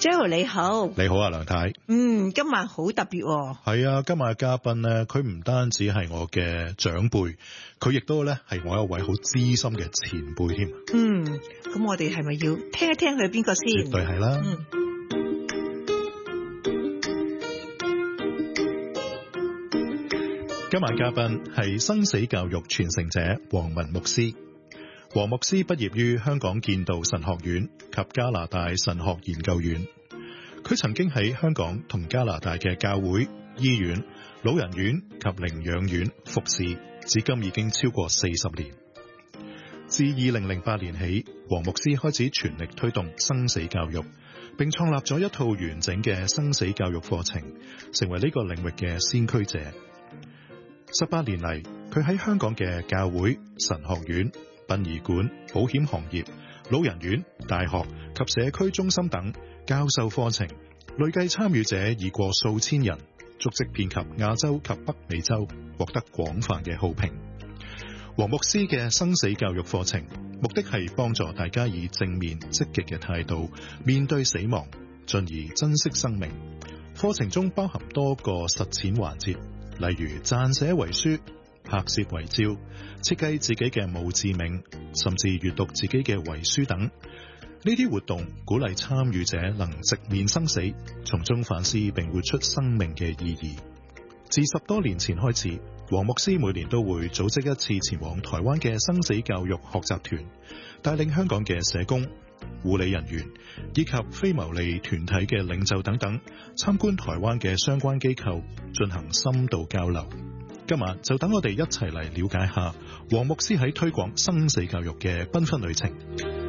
Gerald 你好。 你好啊，梁太。 今晚好特別喎。 係啊，今晚嘅嘉賓咧，佢唔單止係我嘅長輩，佢亦都咧係我一位好資深嘅前輩添。 咁我哋係咪要聽一聽佢係邊個先？ 絕對係啦。今晚嘉賓係生死教育傳承者黃文牧師。黃牧師畢業於香港建道神學院及加拿大神學研究院。佢曾經喺香港同加拿大嘅教會、醫院、老人院及領養院服侍，至今已經超過40年。自2008年起，黃牧師開始全力推動生死教育，並創立咗一套完整嘅生死教育課程，成為呢個領域嘅先驅者。18年嚟，佢喺香港嘅教會、神學院、殯儀館、保險行業、老人院、大學及社區中心等教授課程，累計參與者已過數千人，足跡遍及亞洲及北美洲，獲得廣泛嘅好評。黃牧師嘅生死教育課程，目的係幫助大家以正面積極嘅態度面對死亡，進而珍惜生命。課程中包含多個實踐環節，例如撰寫遺書、拍攝遺照、設計自己嘅墓誌銘，甚至閱讀自己嘅遺書等。呢啲活動鼓勵參與者能直面生死，從中反思並活出生命嘅意義。自10多年前開始，黃牧師每年都會組織一次前往台灣嘅生死教育學習團，帶領香港嘅社工、護理人員以及非牟利團體嘅領袖等等，參觀台灣嘅相關機構，進行深度交流。今晚就等我哋一齊嚟了解下黃牧師喺推廣生死教育嘅繽紛旅程。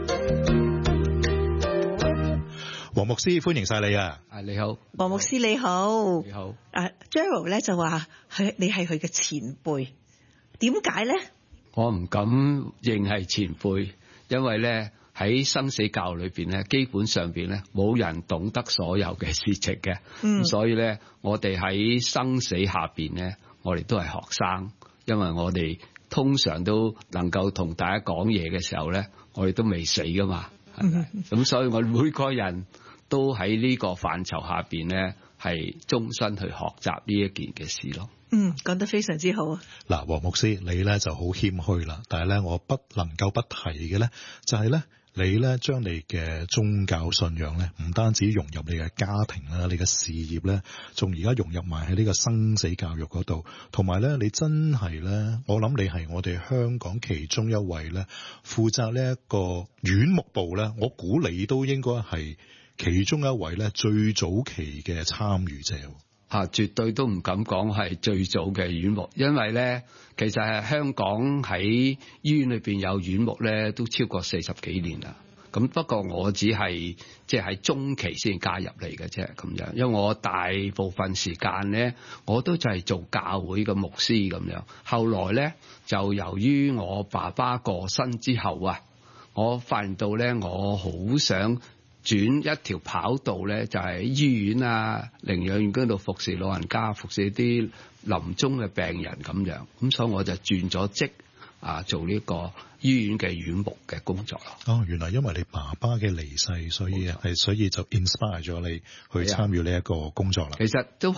黃牧師，歡迎晒你啊！ 你好， 黃牧師你好。 你好。 Gerald 咧就話你係佢嘅前輩，點解咧？ 我唔敢認係前輩，因為咧喺生死教育裏邊咧，基本上邊咧冇人懂得所有嘅事情嘅，所以咧我哋喺生死下邊咧，我哋都係學生，因為我哋通常都能夠同大家講嘢嘅時候咧，我哋都未死噶嘛，係咪？咁所以我每個人都喺呢個範疇下邊咧，係終身去學習呢一件嘅事咯。 講得非常之好啊！ 嗱，黃牧師你咧就好謙虛啦，但係咧我不能夠不提嘅咧，就係咧你咧將你嘅宗教信仰咧，唔單止融入你嘅家庭啦，你嘅事業咧，仲而家融入埋喺呢個生死教育嗰度，同埋咧你真係咧，我諗你係我哋香港其中一位咧負責呢一個院牧部咧，我估你都應該係其中一位咧最早期嘅參與者。 絕對都唔敢講係最早嘅院牧，因為咧其實係香港喺醫院裏邊有院牧咧都超過40幾年啦。咁不過我只係即係喺中期先加入嚟嘅啫，咁樣。因為我大部分時間咧我都就係做教會嘅牧師咁樣。後來咧就由於我爸爸過身之後啊，我發現到咧我好想轉一條跑道咧，就係醫院啊、領養院嗰度服侍老人家，服侍啲臨終嘅病人咁樣。咁所以我就轉咗職做呢個醫院嘅院牧嘅工作咯。 原來因為你爸爸嘅離世，所以就 inspire 咗你去參與呢一個工作啦。 其實都